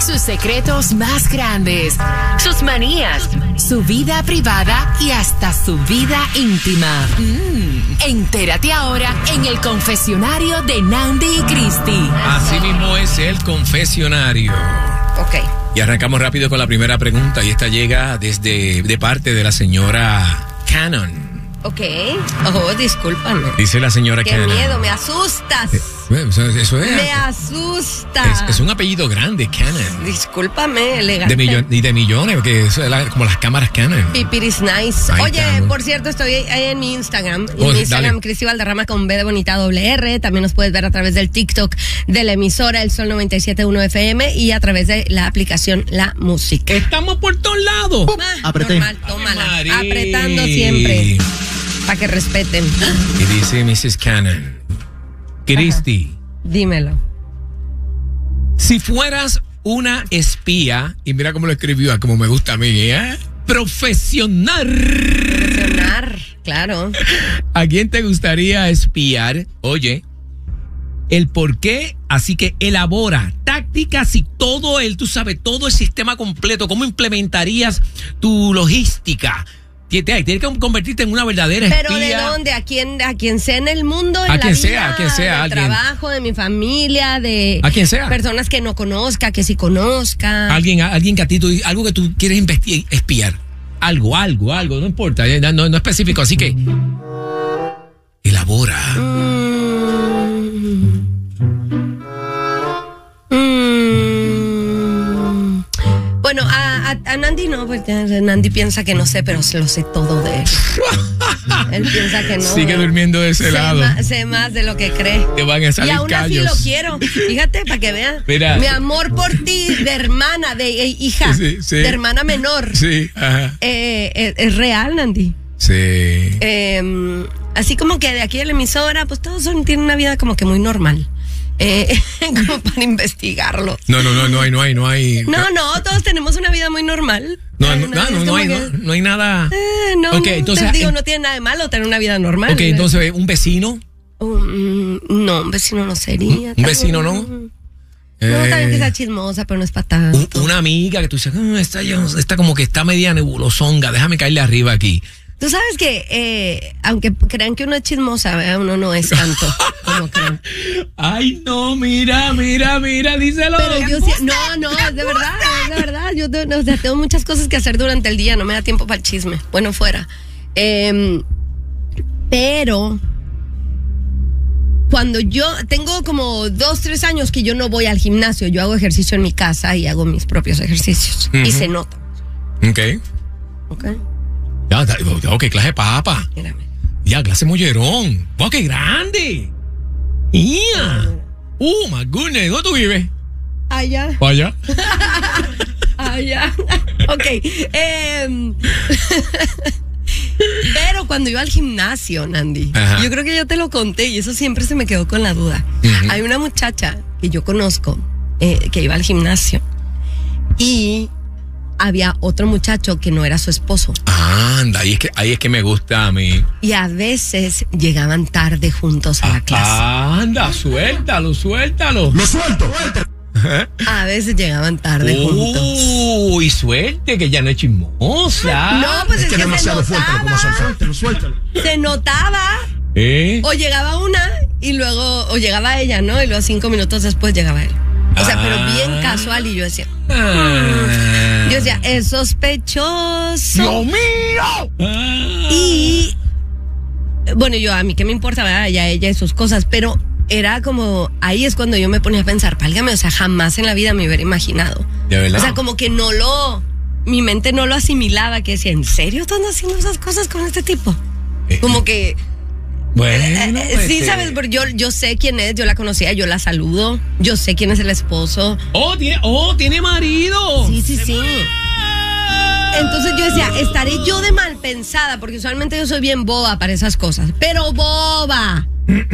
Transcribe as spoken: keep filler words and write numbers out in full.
sus secretos más grandes, sus manías, su vida privada y hasta su vida íntima. Mm. Entérate ahora en el confesionario de Nandy y Christy. Así mismo es el confesionario. Ok. Y arrancamos rápido con la primera pregunta y esta llega desde de parte de la señora Cannon. Ok. Oh, discúlpame. Dice la señora Qué Cannon. Qué miedo, me asustas. Eh, Eso, eso es. Me asustas. Es, es un apellido grande, Cannon. Discúlpame, elegante. De millon, y de millones, porque eso es la, como las cámaras Canon. Pipiris nice. Ahí Oye, estamos. por cierto, estoy ahí en mi Instagram. En Oh, mi Instagram, dale. Christy Valderrama con B de bonita doble R. También nos puedes ver a través del TikTok de la emisora El Sol noventa y siete punto uno F M y a través de la aplicación La Música. Estamos por todos lados. Ah, Apreté. normal, tómala. Ay, Mari. Apretando siempre. Para que respeten. Y dice missus Cannon. Christy. Dímelo. Si fueras una espía, y mira cómo lo escribió, como me gusta a mí, ¿eh? Profesional. Profesionar, claro. ¿A quién te gustaría espiar? Oye, el por qué, así que elabora tácticas y todo el, tú sabes, todo el sistema completo, cómo implementarías tu logística. Tienes que convertirte en una verdadera espía. Pero ¿de dónde? ¿A quién, a quien sea en el mundo? En A la quien vida, sea, a quien sea, de alguien. trabajo, de mi familia, de A quien sea. personas que no conozca, que sí conozca. Alguien, alguien que a ti, tú, algo que tú quieres investi- espiar. Algo, algo, algo, no importa, no, no, no específico. Así que, elabora. Mm. Mm. Bueno, a, a, a Nandy no, porque Nandy piensa que no sé, pero lo sé todo de él. Él piensa que no. Sigue durmiendo de ese sé lado. Más, sé más de lo que cree. Te van a salir Y aún así callos. lo quiero. Fíjate, para que vean. Mira. Mi amor por ti, de hermana, de eh, hija, Sí, sí. de hermana menor. Sí, ajá. Eh, eh, es real, Nandy. Sí. Eh, así como que de aquí de la emisora, pues todos son, tienen una vida como que muy normal. Eh, como para investigarlo. No, no, no, no hay, no hay, no hay. No, no, todos tenemos una vida muy normal. No, Eh, no, no, es no, no como hay, que, no, no hay nada. eh, no, Ok, no, entonces, te digo, eh, no tiene nada de malo tener una vida normal. Ok, entonces, un vecino. Um, no, un vecino no sería. ¿Un vecino no? No, también que sea chismosa, pero no es para tanto. Un- una amiga que tú dices, "Ah, esta, ya- esta como que está media nebulosonga, déjame caerle arriba aquí. Tú sabes que, eh, aunque crean que uno es chismosa, ¿verdad? Uno no es tanto como creen. Ay, no, mira, mira, mira, díselo. Pero yo sí, no, no, es de verdad, es de verdad. Yo te- o sea, tengo muchas cosas que hacer durante el día, no me da tiempo para el chisme. Bueno, fuera. Eh, pero cuando yo tengo como dos, tres años que yo no voy al gimnasio, yo hago ejercicio en mi casa y hago mis propios ejercicios. Y Ujú. se nota. Ok. ¿Ok? Ya, ya, ya, qué clase de papa. Mírame. Ya, clase mollerón. ¡Wow, qué grande! ¡Ia! ¡Uh, my goodness! ¿Dónde tú vives? Allá. ¿Para allá? Allá. Ok. em, Pero cuando iba al gimnasio, Nandy, Ajá. yo creo que yo te lo conté y eso siempre se me quedó con la duda. Ujú. Hay una muchacha que yo conozco eh, que iba al gimnasio y había otro muchacho que no era su esposo. Anda, ahí es que, ahí es que me gusta a mí. Y a veces llegaban tarde juntos a la clase. Anda, suéltalo, suéltalo. ¡Lo suelto! A veces llegaban tarde juntos. Uy, suerte, que ya no es chismosa. No, pues es, Es que que es demasiado se fuerte, como notaba. suéltalo, suéltalo. Se notaba. ¿Eh? O llegaba una y luego, o llegaba ella, ¿no? Y luego cinco minutos después llegaba él. O sea, Ah. pero bien casual. Y yo decía, Ah. yo decía, es sospechoso. ¡Dios mío! Ah. Y, bueno, yo, a mí qué me importa, ¿verdad? Ya ella y sus cosas, pero era como, ahí es cuando yo me ponía a pensar, pálgame, o sea, jamás en la vida me hubiera imaginado. ¿De verdad? O sea, como que no lo, mi mente no lo asimilaba, que decía, ¿en serio están haciendo esas cosas con este tipo? Eh, Como que... Bueno, Eh, sí, este- sabes, porque yo, yo sé quién es, yo la conocía, yo la saludo, yo sé quién es el esposo. Oh, tiene, oh, tiene marido. Sí, sí, sí. Entonces yo decía, estaré yo de mal pensada, porque usualmente yo soy bien boba para esas cosas, pero boba.